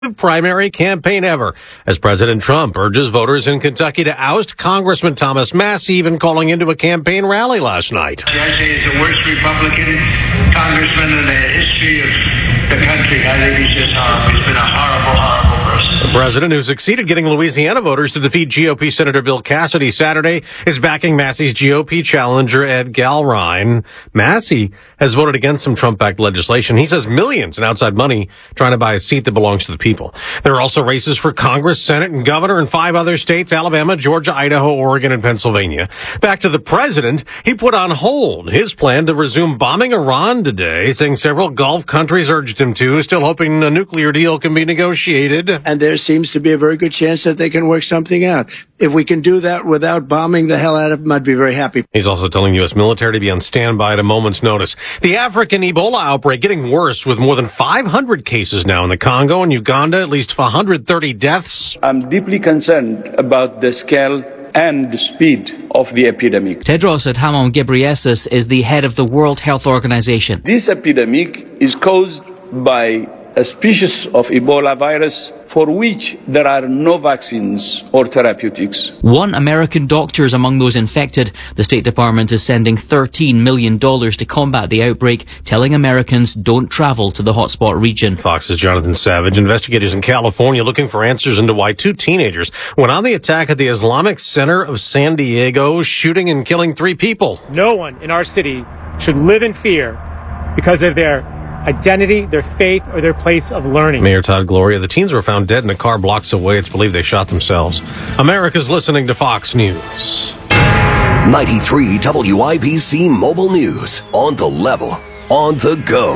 primary campaign ever as President Trump urges voters in Kentucky to oust Congressman Thomas Massie, even calling into a campaign rally last night. I say he's the worst Republican congressman in the history of the country. I think he's just horrible. He's been a horrible person. The president, who succeeded getting Louisiana voters to defeat GOP Senator Bill Cassidy Saturday, is backing Massie's GOP challenger, Ed Galrine. Massie has voted against some Trump-backed legislation. He says millions in outside money trying to buy a seat that belongs to the people. There are also races for Congress, Senate, and governor in 5 other states: Alabama, Georgia, Idaho, Oregon, and Pennsylvania. Back to the president, he put on hold his plan to resume bombing Iran today, saying several Gulf countries urged him to, still hoping a nuclear deal can be negotiated. And there seems to be a very good chance that they can work something out. If we can do that without bombing the hell out of them, I'd be very happy. He's also telling U.S. military to be on standby at a moment's notice. The African Ebola outbreak getting worse, with more than 500 cases now in the Congo and Uganda, at least 130 deaths. I'm deeply concerned about the scale and the speed of the epidemic. Tedros Adhanom Ghebreyesus is the head of the World Health Organization. This epidemic is caused by a species of Ebola virus for which there are no vaccines or therapeutics. 1 American doctor is among those infected. The State Department is sending $13 million to combat the outbreak, telling Americans don't travel to the hotspot region. Fox's Jonathan Savage. Investigators in California looking for answers into why 2 teenagers went on the attack at the Islamic Center of San Diego, shooting and killing 3 people. No one in our city should live in fear because of their identity, their faith, or their place of learning. Mayor Todd Gloria. The teens were found dead in a car blocks away. It's believed they shot themselves. America's listening to Fox News. 93 WIBC Mobile News. On the level. On the go.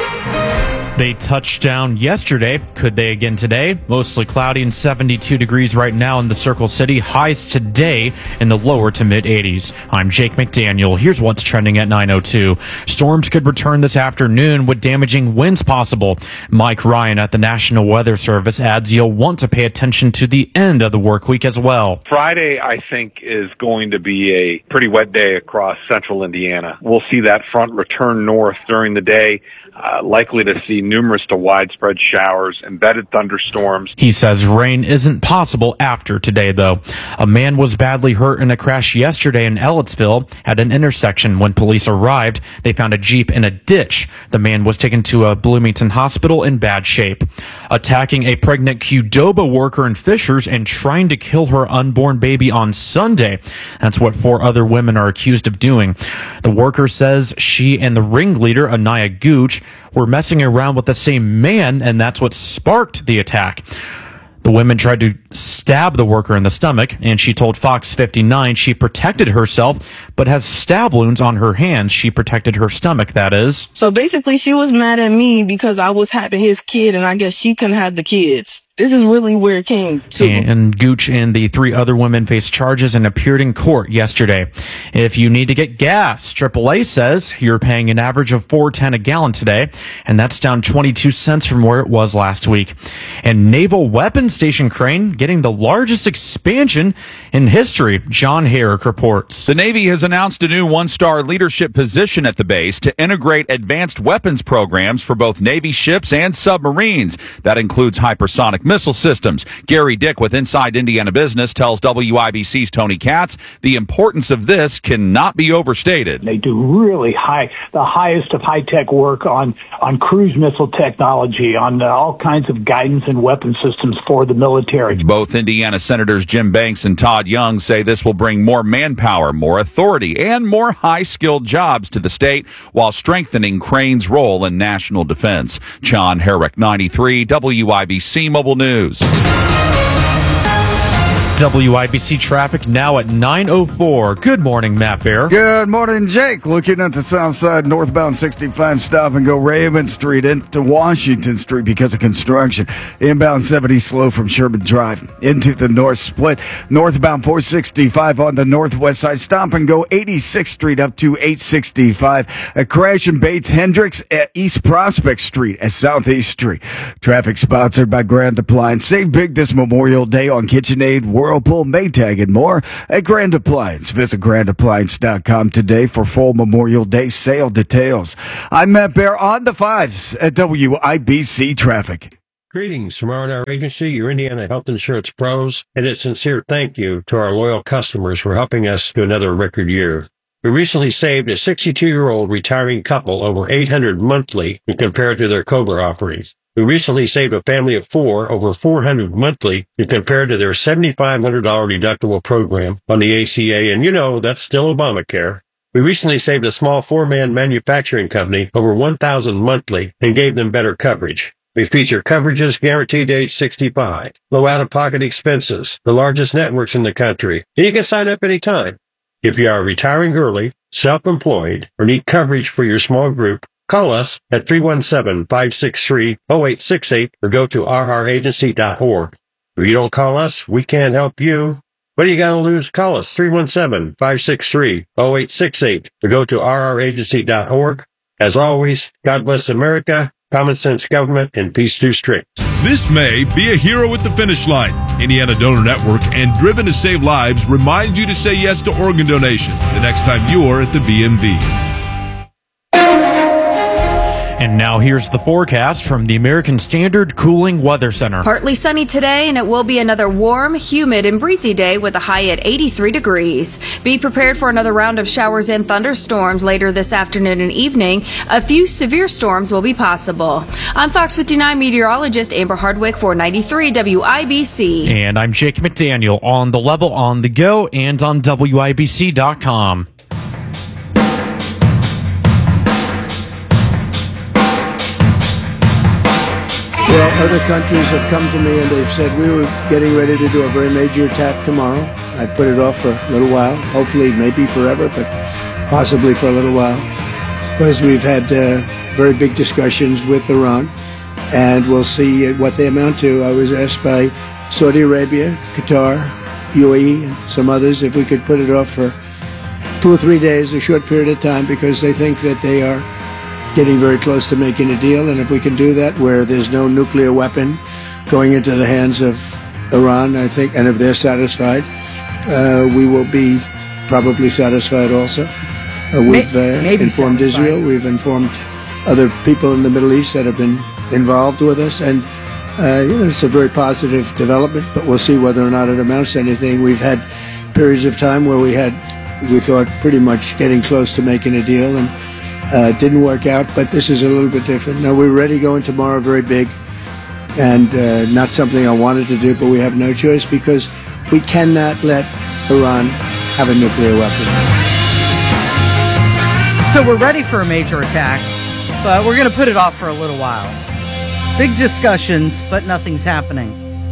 They touched down yesterday. Could they again today? Mostly cloudy and 72 degrees right now in the Circle City. Highs today in the lower to mid 80s. I'm Jake McDaniel. Here's what's trending at 9:02. Storms could return this afternoon with damaging winds possible. Mike Ryan at the National Weather Service adds you'll want to pay attention to the end of the work week as well. Friday, I think, is going to be a pretty wet day across central Indiana. We'll see that front return north during the day. Likely to see numerous to widespread showers, embedded thunderstorms. He says rain isn't possible after today, though. A man was badly hurt in a crash yesterday in Ellettsville at an intersection. When police arrived, they found a Jeep in a ditch. The man was taken to a Bloomington hospital in bad shape. Attacking a pregnant Qdoba worker in Fishers and trying to kill her unborn baby on Sunday. That's what 4 other women are accused of doing. The worker says she and the ringleader, Anaya Gooch, were messing around with the same man, and that's what sparked the attack. The women tried to stab the worker in the stomach, and she told Fox 59 she protected herself, but has stab wounds on her hands. She protected her stomach, that is. So basically, she was mad at me because I was having his kid, and I guess she couldn't have the kids. This is really where it came to. And Gooch and the 3 other women faced charges and appeared in court yesterday. If you need to get gas, AAA says you're paying an average of $4.10 a gallon today, and that's down 22 cents from where it was last week. And Naval Weapons Station Crane getting the largest expansion in history. John Herrick reports. The Navy has announced a new 1-star leadership position at the base to integrate advanced weapons programs for both Navy ships and submarines. That includes hypersonic missile systems. Gary Dick with Inside Indiana Business tells WIBC's Tony Katz the importance of this cannot be overstated. They do really the highest of high-tech work on cruise missile technology, on all kinds of guidance and weapon systems for the military. Both Indiana Senators Jim Banks and Todd Young say this will bring more manpower, more authority, and more high-skilled jobs to the state while strengthening Crane's role in national defense. John Herrick, 93 WIBC Mobile News. WIBC traffic now at 9:04. Good morning, Matt Bear. Good morning, Jake. Looking at the south side, northbound 65, stop and go Raven Street into Washington Street because of construction. Inbound 70 slow from Sherman Drive into the north split. Northbound 465 on the northwest side, stop and go 86th Street up to 865. A crash in Bates Hendricks at East Prospect Street at Southeast Street. Traffic sponsored by Grand Appliance. Save big this Memorial Day on KitchenAid, Whirlpool, Maytag, and more at Grand Appliance. Visit grandappliance.com today for full Memorial Day sale details. I'm Matt Bear on the 5s at WIBC Traffic. Greetings from R&R Agency, your Indiana health insurance pros, and a sincere thank you to our loyal customers for helping us to another record year. We recently saved a 62-year-old retiring couple over $800 monthly when compared to their COBRA offerings. We recently saved a family of 4 over $400 monthly when compared to their $7,500 deductible program on the ACA, and you know that's still Obamacare. We recently saved a small 4-man manufacturing company over $1,000 monthly and gave them better coverage. We feature coverages guaranteed to age 65, low out-of-pocket expenses, the largest networks in the country, and you can sign up anytime. If you are retiring early, self-employed, or need coverage for your small group, call us at 317-563-0868 or go to rragency.org. If you don't call us, we can't help you. What do you got to lose? Call us 317-563-0868 or go to rragency.org. As always, God bless America, common sense government, and peace through strict. This May, be a hero at the finish line. Indiana Donor Network and Driven to Save Lives remind you to say yes to organ donation the next time you're at the BMV. And now here's the forecast from the American Standard Cooling Weather Center. Partly sunny today, and it will be another warm, humid, and breezy day with a high at 83 degrees. Be prepared for another round of showers and thunderstorms later this afternoon and evening. A few severe storms will be possible. I'm Fox 59 meteorologist Amber Hardwick for 93 WIBC. And I'm Jake McDaniel on the level, on the go, and on WIBC.com. Well, other countries have come to me and they've said we were getting ready to do a very major attack tomorrow. I put it off for a little while, hopefully maybe forever, but possibly for a little while, because we've had very big discussions with Iran, and we'll see what they amount to. I was asked by Saudi Arabia, Qatar, UAE, and some others if we could put it off for 2 or 3 days, a short period of time, because they think that they are getting very close to making a deal, and if we can do that where there's no nuclear weapon going into the hands of Iran, I think, and if they're satisfied, we will be probably satisfied also. We've informed Israel, we've informed other people in the Middle East that have been involved with us, and it's a very positive development, but we'll see whether or not it amounts to anything. We've had periods of time where we thought pretty much getting close to making a deal, and didn't work out, but this is a little bit different. Now, we're ready going tomorrow very big, and not something I wanted to do, but we have no choice because we cannot let Iran have a nuclear weapon. So we're ready for a major attack, but we're going to put it off for a little while. Big discussions, but nothing's happening.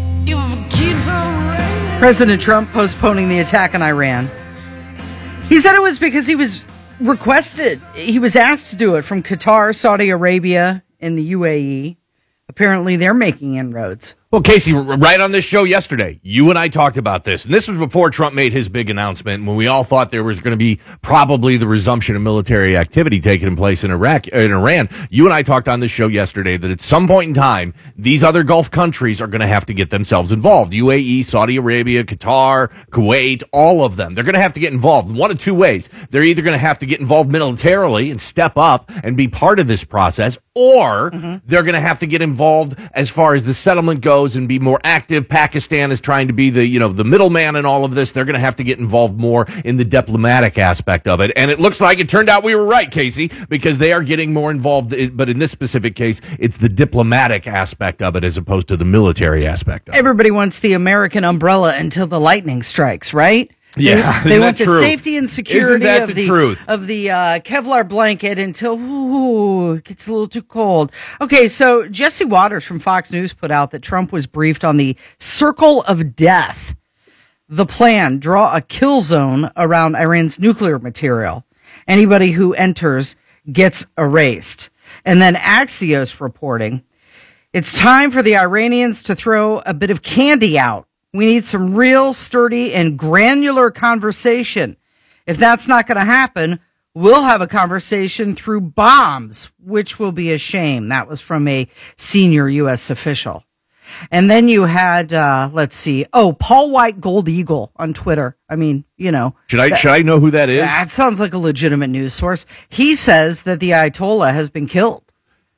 President Trump postponing the attack on Iran. He said it was because he was asked to do it from Qatar, Saudi Arabia, and the UAE. Apparently, they're making inroads. Well, Casey, right on this show yesterday, you and I talked about this, and this was before Trump made his big announcement, when we all thought there was going to be probably the resumption of military activity taking place in Iran. You and I talked on this show yesterday that at some point in time, these other Gulf countries are going to have to get themselves involved. UAE, Saudi Arabia, Qatar, Kuwait, all of them. They're going to have to get involved one of two ways. They're either going to have to get involved militarily and step up and be part of this process, or they're going to have to get involved as far as the settlement goes and be more active. Pakistan is trying to be the middleman in all of this. They're going to have to get involved more in the diplomatic aspect of it. And it looks like it turned out we were right, Casey, because they are getting more involved. But in this specific case, it's the diplomatic aspect of it as opposed to the military aspect of it. Everybody wants the American umbrella until the lightning strikes, right? Yeah, they want the safety and security of the Kevlar blanket until it gets a little too cold. Okay, so Jesse Waters from Fox News put out that Trump was briefed on the Circle of Death. The plan, draw a kill zone around Iran's nuclear material. Anybody who enters gets erased. And then Axios reporting, it's time for the Iranians to throw a bit of candy out. We need some real sturdy and granular conversation. If that's not going to happen, we'll have a conversation through bombs, which will be a shame. That was from a senior U.S. official. And then you had, Paul White Gold Eagle on Twitter. I mean, Should I know who that is? That sounds like a legitimate news source. He says that the Ayatollah has been killed.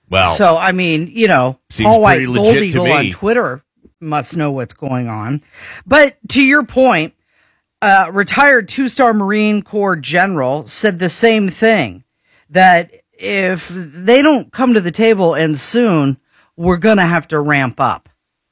Well, so, I mean, seems Paul White, pretty Gold legit to Eagle me. on Twitter must know what's going on. But to your point, retired 2-star Marine Corps general said the same thing, that if they don't come to the table and soon, we're going to have to ramp up.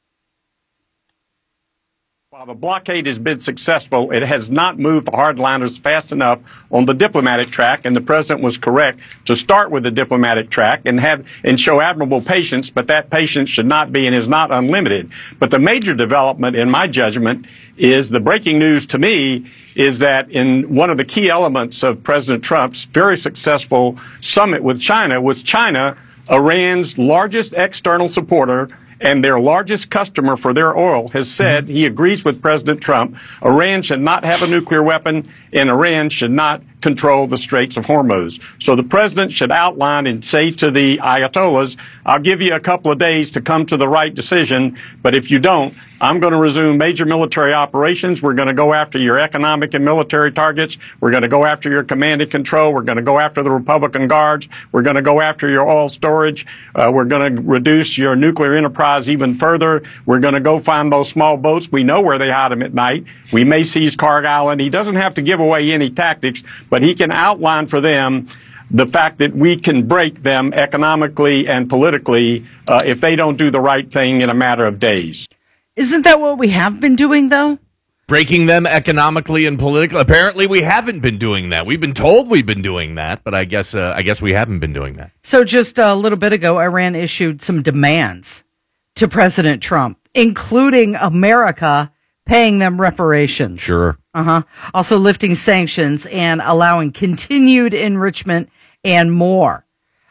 While the blockade has been successful, it has not moved the hardliners fast enough on the diplomatic track, and the president was correct to start with the diplomatic track and show admirable patience, but that patience should not be and is not unlimited. But the major development, in my judgment, is the breaking news to me is that in one of the key elements of President Trump's very successful summit with China was China, Iran's largest external supporter and their largest customer for their oil, has said he agrees with President Trump. Iran should not have a nuclear weapon, and Iran should not control the Straits of Hormuz. So the president should outline and say to the Ayatollahs, I'll give you a couple of days to come to the right decision, but if you don't, I'm going to resume major military operations. We're going to go after your economic and military targets. We're going to go after your command and control. We're going to go after the Republican Guards. We're going to go after your oil storage. We're going to reduce your nuclear enterprise even further. We're going to go find those small boats. We know where they hide them at night. We may seize Carg Island. He doesn't have to give away any tactics, but he can outline for them the fact that we can break them economically and politically if they don't do the right thing in a matter of days. Isn't that what we have been doing, though? Breaking them economically and politically. Apparently, we haven't been doing that. We've been told we've been doing that, but I guess we haven't been doing that. So just a little bit ago, Iran issued some demands to President Trump, including America paying them reparations. Sure. Also lifting sanctions and allowing continued enrichment and more.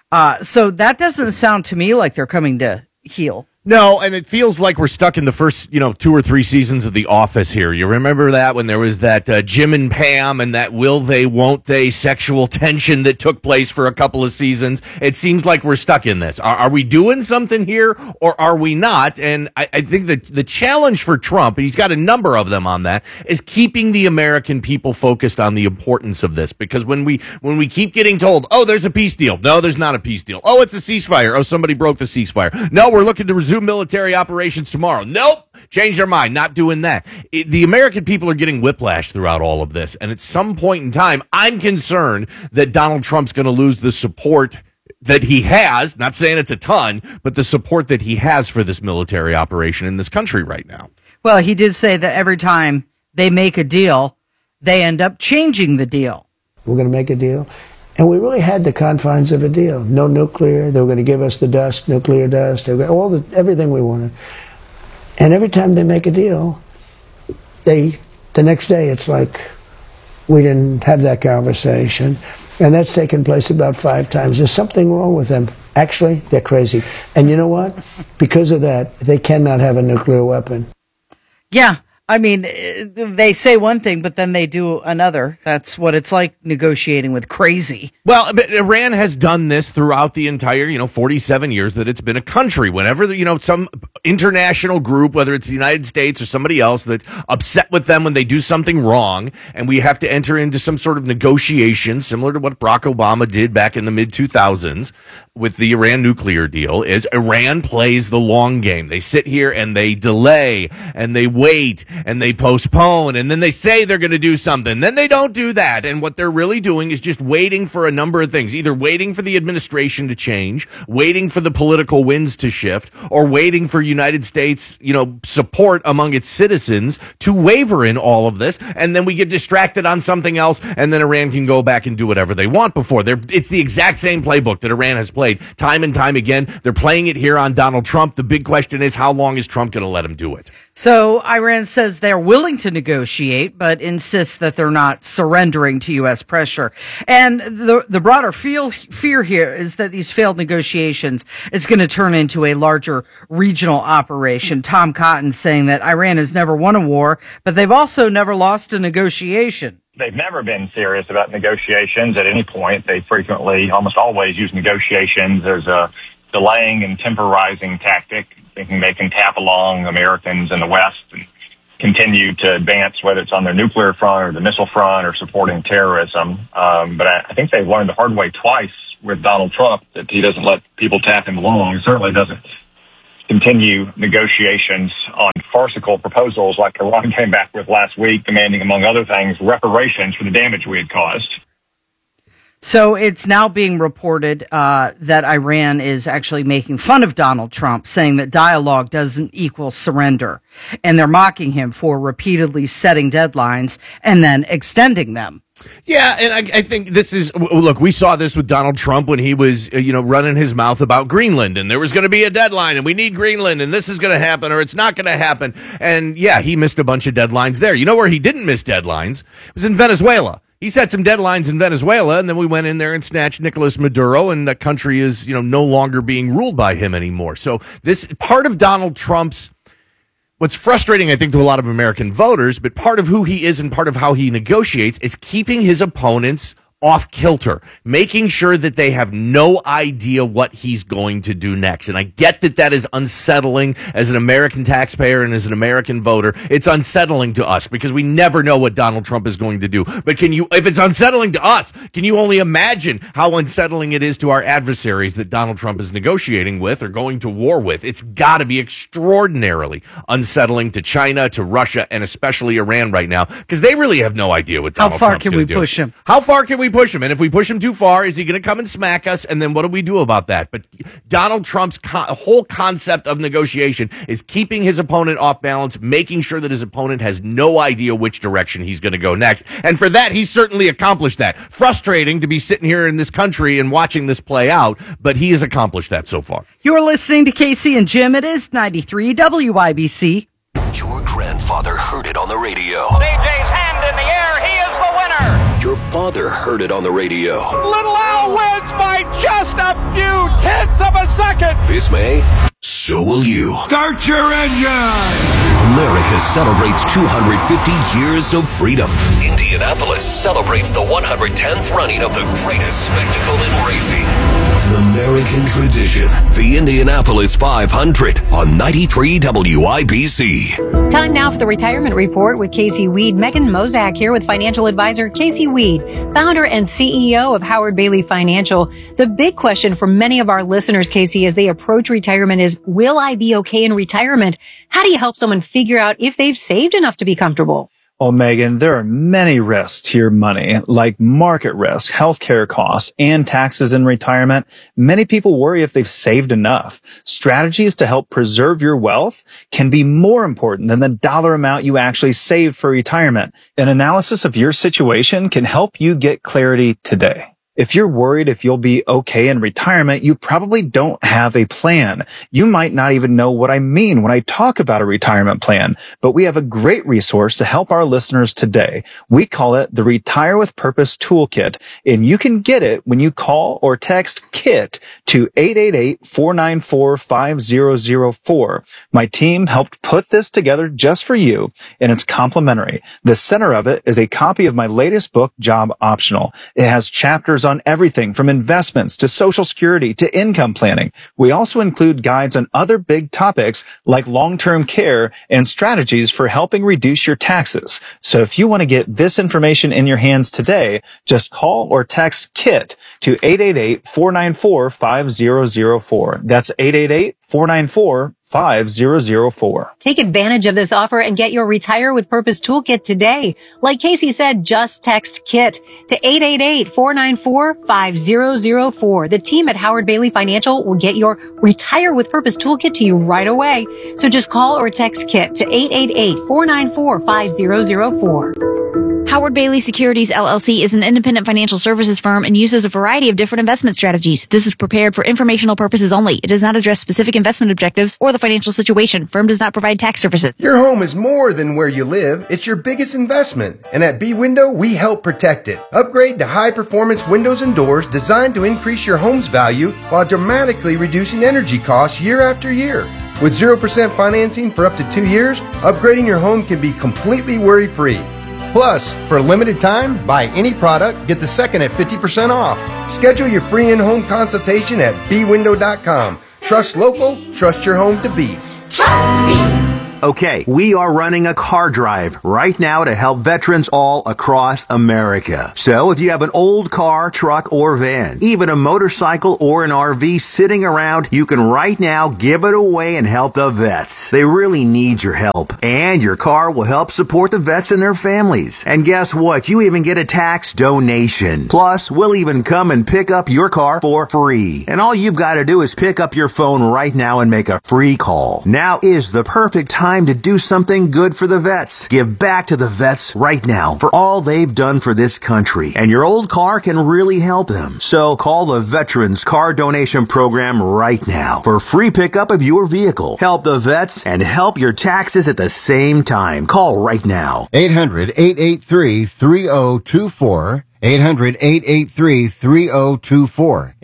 So that doesn't sound to me like they're coming to heel. No, and it feels like we're stuck in the first, 2 or 3 seasons of The Office here. You remember that when there was that Jim and Pam and that will they, won't they sexual tension that took place for a couple of seasons? It seems like we're stuck in this. Are we doing something here or are we not? And I think that the challenge for Trump, and he's got a number of them on that, is keeping the American people focused on the importance of this. Because when we keep getting told, oh, there's a peace deal. No, there's not a peace deal. Oh, it's a ceasefire. Oh, somebody broke the ceasefire. No, we're looking to resume military operations tomorrow. Nope. Change their mind. Not doing that. The American people are getting whiplash throughout all of this. And at some point in time, I'm concerned that Donald Trump's going to lose the support that he has. Not saying it's a ton, but the support that he has for this military operation in this country right now. Well, he did say that every time they make a deal, they end up changing the deal. We're going to make a deal. And we really had the confines of a deal. No nuclear. They were going to give us the dust, nuclear dust, everything we wanted. And every time they make a deal, the next day it's like we didn't have that conversation. And that's taken place about 5 times. There's something wrong with them. Actually, they're crazy. And you know what? Because of that, they cannot have a nuclear weapon. Yeah. I mean, they say one thing, but then they do another. That's what it's like negotiating with crazy. Well, but Iran has done this throughout the entire, 47 years that it's been a country. Whenever, some international group, whether it's the United States or somebody else, that's upset with them when they do something wrong, and we have to enter into some sort of negotiation, similar to what Barack Obama did back in the mid-2000s with the Iran nuclear deal, is Iran plays the long game. They sit here and they delay and they wait and they postpone, and then they say they're going to do something. Then they don't do that. And what they're really doing is just waiting for a number of things, either waiting for the administration to change, waiting for the political winds to shift, or waiting for United States, support among its citizens to waver in all of this. And then we get distracted on something else, and then Iran can go back and do whatever they want before. It's the exact same playbook that Iran has played time and time again. They're playing it here on Donald Trump. The big question is, how long is Trump going to let him do it? So Iran says they're willing to negotiate, but insists that they're not surrendering to U.S. pressure. And the broader fear here is that these failed negotiations is going to turn into a larger regional operation. Tom Cotton saying that Iran has never won a war, but they've also never lost a negotiation. They've never been serious about negotiations at any point. They frequently, almost always, use negotiations as a delaying and temporizing tactic, thinking they can tap along Americans in the West and continue to advance, whether it's on their nuclear front or the missile front or supporting terrorism. But I think they've learned the hard way twice with Donald Trump, that he doesn't let people tap him along. He certainly doesn't continue negotiations on farcical proposals like Iran came back with last week, demanding, among other things, reparations for the damage we had caused. So it's now being reported that Iran is actually making fun of Donald Trump, saying that dialogue doesn't equal surrender. And they're mocking him for repeatedly setting deadlines and then extending them. Yeah, and I think this is, look, we saw this with Donald Trump when he was, running his mouth about Greenland, and there was going to be a deadline, and we need Greenland, and this is going to happen, or it's not going to happen. And yeah, he missed a bunch of deadlines there. You know where he didn't miss deadlines? It was in Venezuela. He set some deadlines in Venezuela, and then we went in there and snatched Nicolas Maduro, and the country is, no longer being ruled by him anymore. So this part of Donald Trump's, what's frustrating, I think, to a lot of American voters, but part of who he is and part of how he negotiates is keeping his opponents off kilter, making sure that they have no idea what he's going to do next. And I get that that is unsettling as an American taxpayer and as an American voter. It's unsettling to us because we never know what Donald Trump is going to do. But if it's unsettling to us, can you only imagine how unsettling it is to our adversaries that Donald Trump is negotiating with or going to war with? It's got to be extraordinarily unsettling to China, to Russia, and especially Iran right now, because they really have no idea what Donald Trump's going to do. How far can we push him? How far can we push him? And if we push him too far, is he going to come and smack us? And then what do we do about that? But Donald Trump's whole concept of negotiation is keeping his opponent off balance, making sure that his opponent has no idea which direction he's going to go next. And for that, he's certainly accomplished that. Frustrating to be sitting here in this country and watching this play out, but he has accomplished that so far. You're listening to Casey and Jim. It is 93 WIBC. Your grandfather heard it on the radio. CJ's hand in the air. He is the winner. Your father heard it on the radio. Little Al wins by just a few tenths of a second. This May, so will you. Start your engine. America celebrates 250 years of freedom. Indianapolis celebrates the 110th running of the greatest spectacle in racing. An American tradition. The Indianapolis 500 on 93 WIBC. Time now for the Retirement Report with Casey Weed. Megan Mozak here with financial advisor Casey Weed, founder and CEO of Howard Bailey Financial. The big question for many of our listeners, Casey, as they approach retirement is, will I be okay in retirement? How do you help someone figure out if they've saved enough to be comfortable? Well, Megan, there are many risks to your money, like market risk, healthcare costs, and taxes in retirement. Many people worry if they've saved enough. Strategies to help preserve your wealth can be more important than the dollar amount you actually saved for retirement. An analysis of your situation can help you get clarity today. If you're worried if you'll be okay in retirement, you probably don't have a plan. You might not even know what I mean when I talk about a retirement plan, but we have a great resource to help our listeners today. We call it the Retire with Purpose Toolkit, and you can get it when you call or text KIT to 888-494-5004. My team helped put this together just for you, and it's complimentary. The center of it is a copy of my latest book, Job Optional. It has chapters on everything from investments to Social Security to income planning. We also include guides on other big topics like long-term care and strategies for helping reduce your taxes. So if you want to get this information in your hands today, just call or text KIT to 888-494-5004. That's 888-494-5004. Take advantage of this offer and get your Retire with Purpose Toolkit today. Like Casey said, just text KIT to 888-494-5004. The team at Howard Bailey Financial will get your Retire with Purpose Toolkit to you right away. So just call or text KIT to 888-494-5004. Howard Bailey Securities LLC is an independent financial services firm and uses a variety of different investment strategies. This is prepared for informational purposes only. It does not address specific investment objectives or the financial situation. Firm does not provide tax services. Your home is more than where you live. It's your biggest investment. And at B-Window, we help protect it. Upgrade to high-performance windows and doors designed to increase your home's value while dramatically reducing energy costs year after year. With 0% financing for up to 2 years, upgrading your home can be completely worry-free. Plus, for a limited time, buy any product, get the second at 50% off. Schedule your free in-home consultation at bwindow.com. Trust local, trust your home to be. Trust me. Okay, we are running a car drive right now to help veterans all across America. So if you have an old car, truck, or van, even a motorcycle or an RV sitting around, you can right now give it away and help the vets. They really need your help. And your car will help support the vets and their families. And guess what? You even get a tax donation. Plus, we'll even come and pick up your car for free. And all you've got to do is pick up your phone right now and make a free call. Now is the perfect time to do something good for the vets. Give back to the vets right now for all they've done for this country. And your old car can really help them. So call the Veterans Car Donation Program right now for free pickup of your vehicle. Help the vets and help your taxes at the same time. Call right now. 800-883-3024. 800-883-3024.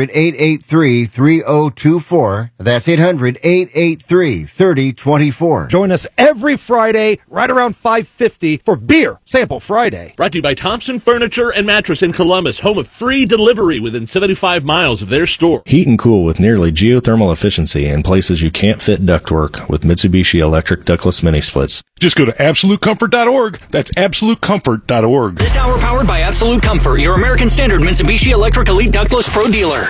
800-883-3024. That's 800-883-3024. Join us every Friday right around 5:50 for Beer Sample Friday. Brought to you by Thompson Furniture and Mattress in Columbus, home of free delivery within 75 miles of their store. Heat and cool with nearly geothermal efficiency in places you can't fit ductwork with Mitsubishi electric ductless mini splits. Just go to AbsoluteComfort.org. That's AbsoluteComfort.org. This hour powered by Absolute Comfort, your American Standard Mitsubishi Electric Elite Ductless Pro dealer.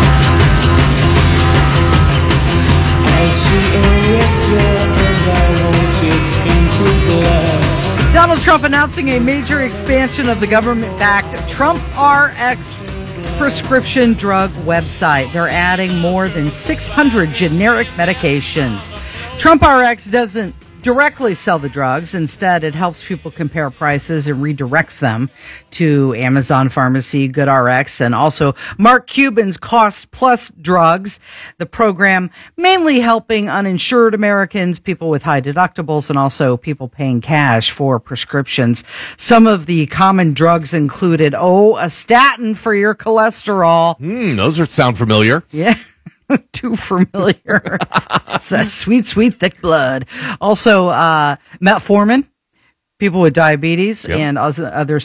Donald Trump announcing a major expansion of the government-backed Trump RX prescription drug website. They're adding more than 600 generic medications. Trump RX doesn't directly sell the drugs. Instead, it helps people compare prices and redirects them to Amazon Pharmacy, GoodRx, and also Mark Cuban's Cost Plus drugs. The program mainly helping uninsured Americans, people with high deductibles, and also people paying cash for prescriptions. Some of the common drugs included, a statin for your cholesterol. Those sound familiar. Yeah. Too familiar. It's that sweet, sweet, thick blood. Also, metformin, people with diabetes, Yep. and some other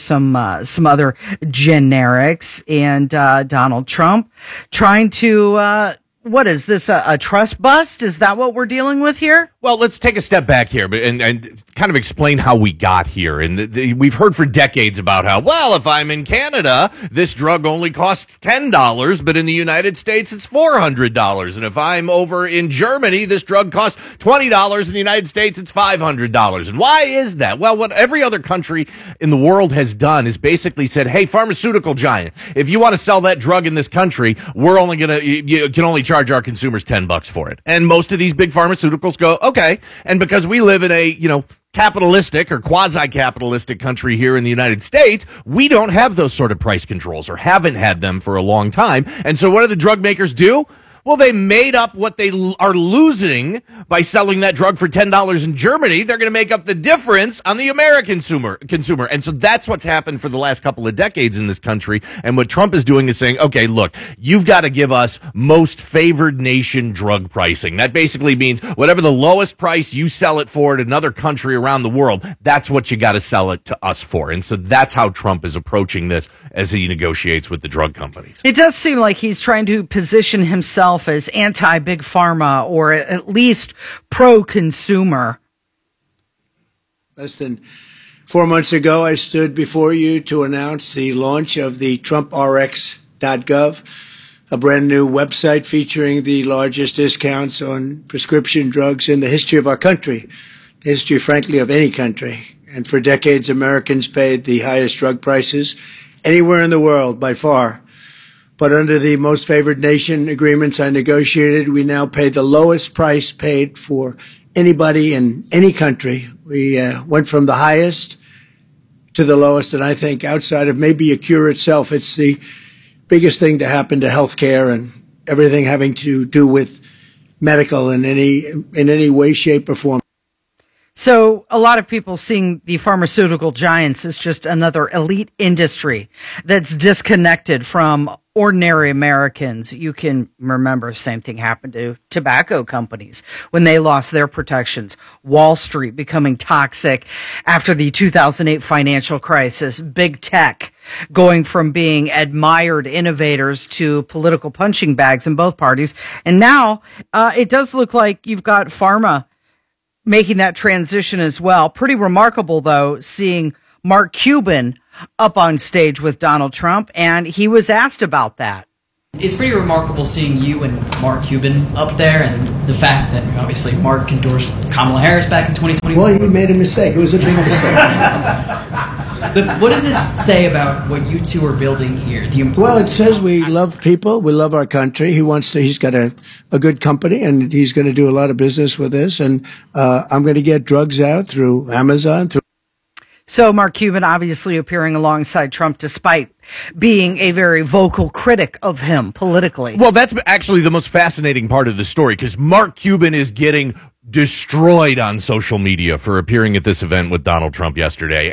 generics. And Donald Trump trying to, what is this, a trust bust? Is that what we're dealing with here? Well, let's take a step back here and kind of explain how we got here. And we've heard for decades about how, well, if I'm in Canada, this drug only costs $10, but in the United States, it's $400. And if I'm over in Germany, this drug costs $20. In the United States, it's $500. And why is that? Well, what every other country in the world has done is basically said, hey, pharmaceutical giant, if you want to sell that drug in this country, you can only charge our consumers $10 for it. And most of these big pharmaceuticals go, okay. And because we live in a, capitalistic or quasi-capitalistic country here in the United States, we don't have those sort of price controls or haven't had them for a long time. And so what do the drug makers do? Well, they made up what they are losing by selling that drug for $10 in Germany. They're going to make up the difference on the American consumer. And so that's what's happened for the last couple of decades in this country. And what Trump is doing is saying, okay, look, you've got to give us most favored nation drug pricing. That basically means whatever the lowest price you sell it for at another country around the world, that's what you got to sell it to us for. And so that's how Trump is approaching this as he negotiates with the drug companies. It does seem like he's trying to position himself as anti-big pharma or at least pro-consumer. Less than 4 months ago, I stood before you to announce the launch of the TrumpRx.gov, a brand new website featuring the largest discounts on prescription drugs in the history of our country, the history, frankly, of any country. And for decades, Americans paid the highest drug prices anywhere in the world by far. But under the most favored nation agreements I negotiated, we now pay the lowest price paid for anybody in any country. We went from the highest to the lowest, and I think outside of maybe a cure itself, it's the biggest thing to happen to healthcare and everything having to do with medical in any way, shape, or form. So a lot of people seeing the pharmaceutical giants as just another elite industry that's disconnected from ordinary Americans. You can remember the same thing happened to tobacco companies when they lost their protections. Wall Street becoming toxic after the 2008 financial crisis. Big tech going from being admired innovators to political punching bags in both parties. And now it does look like you've got pharma making that transition as well. Pretty remarkable, though, seeing Mark Cuban up on stage with Donald Trump, and he was asked about that. It's pretty remarkable seeing you and Mark Cuban up there, and the fact that obviously Mark endorsed Kamala Harris back in 2021. Well, he made a mistake. It was a big mistake. What does this say about what you two are building here? Well, it says we love people. We love our country. He's got a good company, and he's going to do a lot of business with this. And I'm going to get drugs out through Amazon. So Mark Cuban obviously appearing alongside Trump despite being a very vocal critic of him politically. Well, that's actually the most fascinating part of the story, because Mark Cuban is getting destroyed on social media for appearing at this event with Donald Trump yesterday.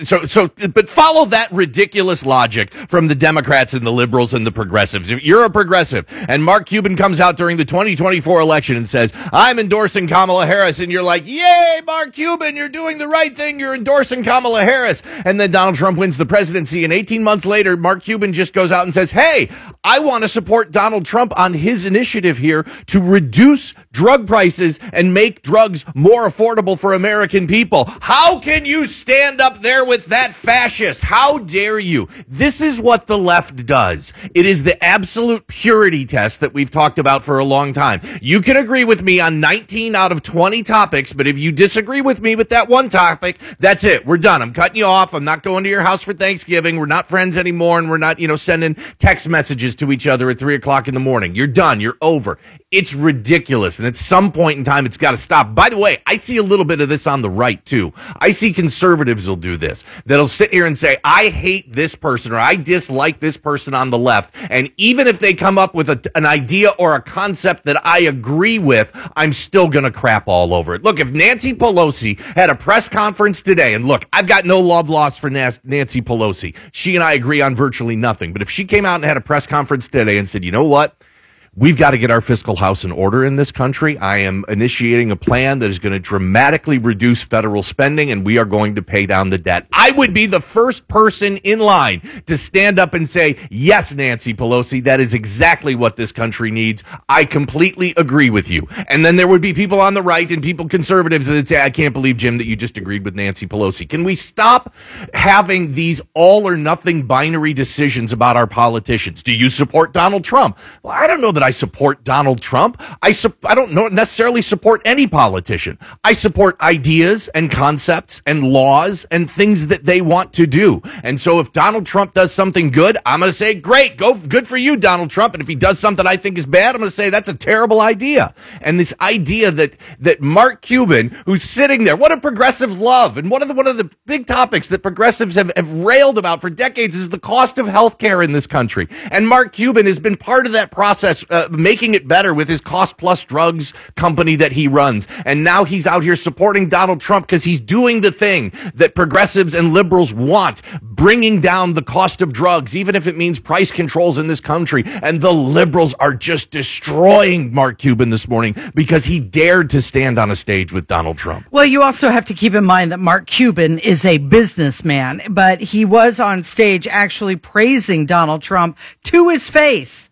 But follow that ridiculous logic from the Democrats and the liberals and the progressives. If you're a progressive and Mark Cuban comes out during the 2024 election and says, I'm endorsing Kamala Harris, and you're like, yay, Mark Cuban, you're doing the right thing. You're endorsing Kamala Harris. And then Donald Trump wins the presidency, and 18 months later, Mark Cuban just goes out and says, hey, I want to support Donald Trump on his initiative here to reduce drug prices and make drugs more affordable for American people. How can you stand up there with that fascist? How dare you? This is what the left does. It is the absolute purity test that we've talked about for a long time. You can agree with me on 19 out of 20 topics, but if you disagree with me with that one topic, that's it. We're done. I'm cutting you off. I'm not going to your house for Thanksgiving. We're not friends anymore, and we're not, sending text messages to each other at 3 o'clock in the morning. You're done. You're over. It's ridiculous, and at some point in time, it's got to stop. By the way, I see a little bit of this on the right, too. I see conservatives will do this, that'll sit here and say, I hate this person, or I dislike this person on the left, and even if they come up with an idea or a concept that I agree with, I'm still going to crap all over it. Look, if Nancy Pelosi had a press conference today, and look, I've got no love lost for Nancy Pelosi. She and I agree on virtually nothing, but if she came out and had a press conference today and said, you know what? We've got to get our fiscal house in order in this country. I am initiating a plan that is going to dramatically reduce federal spending, and we are going to pay down the debt. I would be the first person in line to stand up and say, yes, Nancy Pelosi, that is exactly what this country needs. I completely agree with you. And then there would be people on the right and people conservatives that would say, I can't believe, Jim, that you just agreed with Nancy Pelosi. Can we stop having these all or nothing binary decisions about our politicians? Do you support Donald Trump? Well, I don't know that I support Donald Trump. I don't necessarily support any politician. I support ideas and concepts and laws and things that they want to do. And so if Donald Trump does something good, I'm going to say, great, good for you, Donald Trump. And if he does something I think is bad, I'm going to say that's a terrible idea. And this idea that Mark Cuban, who's sitting there, what do progressives love? And one of the big topics that progressives have railed about for decades is the cost of health care in this country. And Mark Cuban has been part of that process, making it better with his cost plus drugs company that he runs. And now he's out here supporting Donald Trump because he's doing the thing that progressives and liberals want, bringing down the cost of drugs, even if it means price controls in this country. And the liberals are just destroying Mark Cuban this morning because he dared to stand on a stage with Donald Trump. Well, you also have to keep in mind that Mark Cuban is a businessman, but he was on stage actually praising Donald Trump to his face.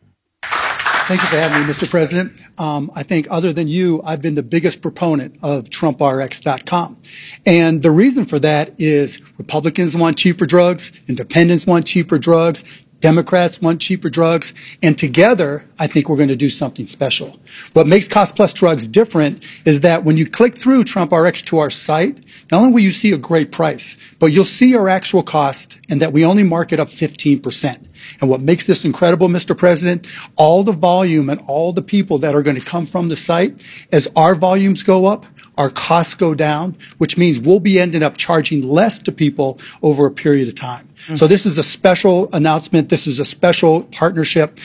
Thank you for having me, Mr. President. I think other than you, I've been the biggest proponent of TrumpRx.com. And the reason for that is Republicans want cheaper drugs, independents want cheaper drugs, Democrats want cheaper drugs, and together, I think we're going to do something special. What makes Cost Plus Drugs different is that when you click through TrumpRx to our site, not only will you see a great price, but you'll see our actual cost and that we only mark it up 15%. And what makes this incredible, Mr. President, all the volume and all the people that are going to come from the site, as our volumes go up, our costs go down, which means we'll be ending up charging less to people over a period of time. So this is a special announcement. This is a special partnership.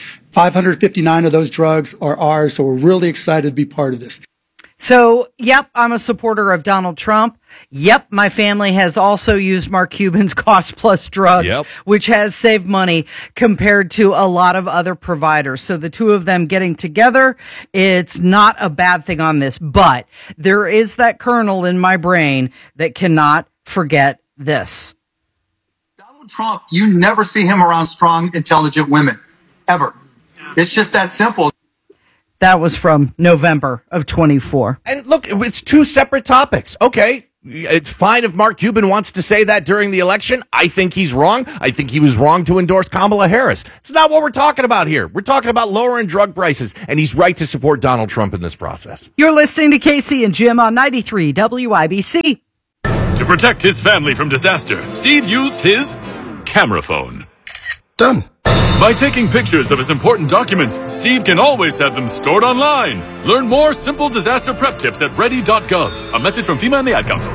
559 of those drugs are ours, so we're really excited to be part of this. So, yep, I'm a supporter of Donald Trump. Yep, my family has also used Mark Cuban's Cost Plus Drugs, which has saved money compared to a lot of other providers. So the two of them getting together, it's not a bad thing on this. But there is that kernel in my brain that cannot forget this. Donald Trump, you never see him around strong, intelligent women, ever. It's just that simple. That was from November of 24. And look, it's two separate topics. Okay, it's fine if Mark Cuban wants to say that during the election. I think he's wrong. I think he was wrong to endorse Kamala Harris. It's not what we're talking about here. We're talking about lowering drug prices, and he's right to support Donald Trump in this process. You're listening to Casey and Jim on 93 WIBC. To protect his family from disaster, Steve used his camera phone. Done. By taking pictures of his important documents, Steve can always have them stored online. Learn more simple disaster prep tips at ready.gov. A message from FEMA and the Ad Council.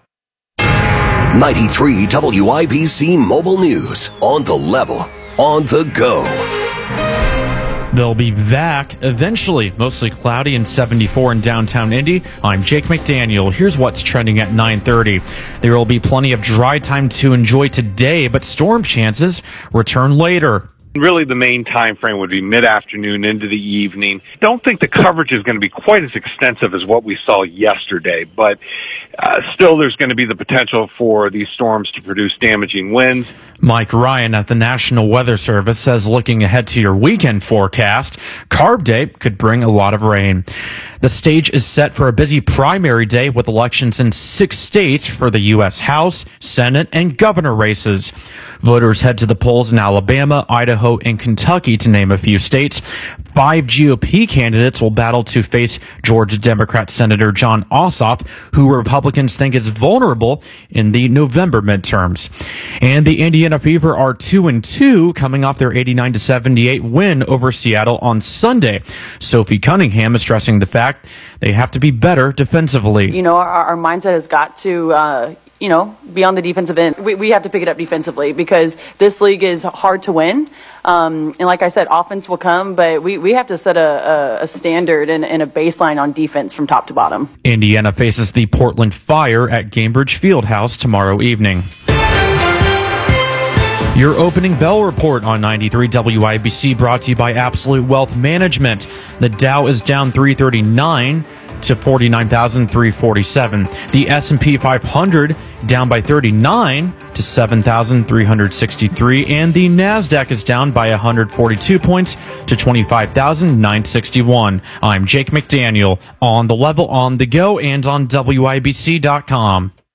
93 WIBC Mobile News. On the level. On the go. They'll be back eventually. Mostly cloudy and 74 in downtown Indy. I'm Jake McDaniel. Here's what's trending at 9:30. There will be plenty of dry time to enjoy today, but storm chances return later. Really, the main time frame would be mid-afternoon into the evening. Don't think the coverage is going to be quite as extensive as what we saw yesterday, but still there's going to be the potential for these storms to produce damaging winds. Mike Ryan at the National Weather Service says looking ahead to your weekend forecast, Carb Day could bring a lot of rain. The stage is set for a busy primary day with elections in 6 states for the U.S. House, Senate, and governor races. Voters head to the polls in Alabama, Idaho, and Kentucky, to name a few states. 5 GOP candidates will battle to face Georgia Democrat Senator Jon Ossoff, who Republicans think is vulnerable in the November midterms. And the Indiana Fever are 2-2, coming off their 89-78 win over Seattle on Sunday. Sophie Cunningham is stressing the fact they have to be better defensively. You know, our mindset has got to, be on the defensive end. We have to pick it up defensively because this league is hard to win. And like I said, offense will come, but we have to set a standard and a baseline on defense from top to bottom. Indiana faces the Portland Fire at Gainbridge Fieldhouse tomorrow evening. Your opening bell report on 93 WIBC brought to you by Absolute Wealth Management. The Dow is down 339 to 49,347. The S&P 500 down by 39 to 7,363. And the NASDAQ is down by 142 points to 25,961. I'm Jake McDaniel, on the level, on the go, and on WIBC.com.